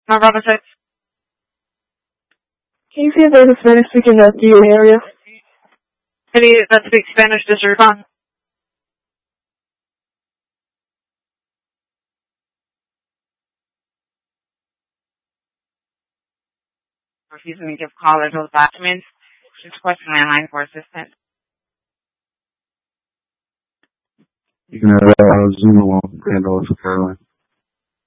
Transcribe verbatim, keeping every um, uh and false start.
No, Bravo six. Can you see if there's a Spanish speaking in the area? Any that speaks Spanish, just respond. Refusing to give callers those documents. She's questioning line for assistance. You can have uh, Zoom along and also Caroline.